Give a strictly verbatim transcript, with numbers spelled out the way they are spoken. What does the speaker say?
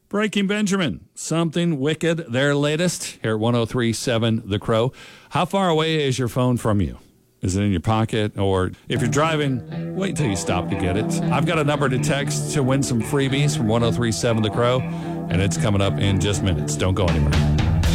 Breaking Benjamin, Something Wicked, their latest here at one oh three point seven The Crow. How far away is your phone from you? Is it in your pocket? Or if you're driving, wait till you stop to get it. I've got a number to text to win some freebies from one oh three point seven The Crow, and it's coming up in just minutes. Don't go anywhere.